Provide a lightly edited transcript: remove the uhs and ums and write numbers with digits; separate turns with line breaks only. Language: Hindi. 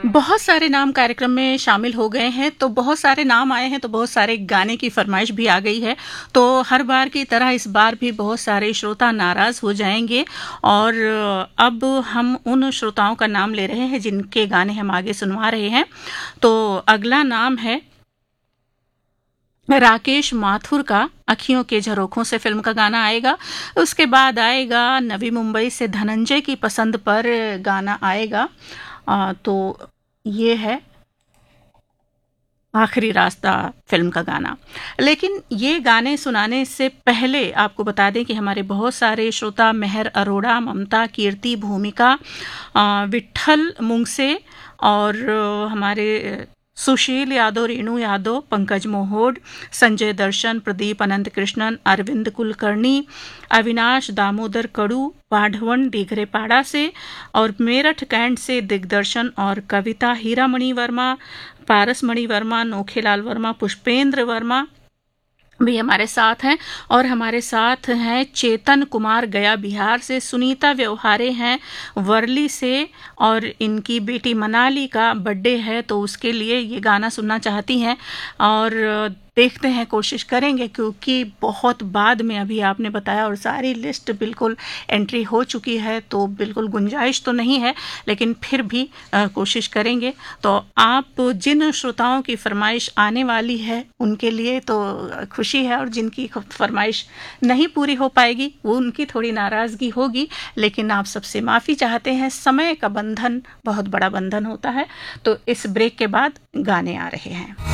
बहुत सारे नाम कार्यक्रम में शामिल हो गए हैं, तो बहुत सारे नाम आए हैं, तो बहुत सारे गाने की फरमाइश भी आ गई है। तो हर बार की तरह इस बार भी बहुत सारे श्रोता नाराज़ हो जाएंगे और अब हम उन श्रोताओं का नाम ले रहे हैं जिनके गाने हम आगे सुनवा रहे हैं। तो अगला नाम है राकेश माथुर का अखियों के झरोखों से फिल्म का गाना आएगा। उसके बाद आएगा नवी मुंबई से धनंजय की पसंद पर गाना आएगा। तो ये है आखिरी रास्ता फिल्म का गाना। लेकिन ये गाने सुनाने से पहले आपको बता दें कि हमारे बहुत सारे श्रोता मेहर अरोड़ा, ममता, कीर्ति, भूमिका, विट्ठल मुंगसे और हमारे सुशील यादव, रेणु यादव, पंकज मोहोड, संजय दर्शन, प्रदीप अनंत कृष्णन, अरविंद कुलकर्णी, अविनाश दामोदर कड़ू, पाढ़वन डीघरेपाड़ा से और मेरठ कैंट से दिग्दर्शन और कविता, हीरामणि वर्मा, पारसमणि वर्मा, नोखेलाल वर्मा, पुष्पेंद्र वर्मा भी हमारे साथ हैं। और हमारे साथ हैं चेतन कुमार गया बिहार से, सुनीता व्यवहारे हैं वर्ली से और इनकी बेटी मनाली का बर्थडे है तो उसके लिए ये गाना सुनना चाहती हैं। और देखते हैं, कोशिश करेंगे क्योंकि बहुत बाद में अभी आपने बताया और सारी लिस्ट बिल्कुल एंट्री हो चुकी है तो बिल्कुल गुंजाइश तो नहीं है, लेकिन फिर भी कोशिश करेंगे। तो आप जिन श्रोताओं की फरमाइश आने वाली है उनके लिए तो खुशी है और जिनकी फरमाइश नहीं पूरी हो पाएगी वो उनकी थोड़ी नाराज़गी होगी, लेकिन आप सबसे माफ़ी चाहते हैं। समय का बंधन बहुत बड़ा बंधन होता है। तो इस ब्रेक के बाद गाने आ रहे हैं।